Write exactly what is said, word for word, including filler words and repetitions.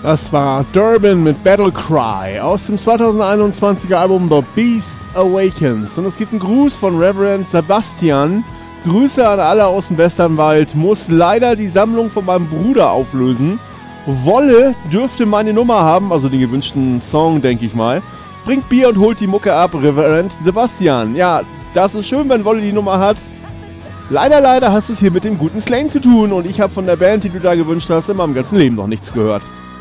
Das war Durban mit Battle Cry aus dem zweitausendeinundzwanziger Album The Beast Awakens. Und es gibt einen Gruß von Reverend Sebastian. Grüße an alle aus dem Westernwald. Muss leider die Sammlung von meinem Bruder auflösen. Wolle dürfte meine Nummer haben, also den gewünschten Song, denke ich mal. Bringt Bier und holt die Mucke ab, Reverend Sebastian. Ja, das ist schön, wenn Wolle die Nummer hat. Leider, leider hast du es hier mit dem guten Slane zu tun. Und ich habe von der Band, die du da gewünscht hast, in meinem ganzen Leben noch nichts gehört.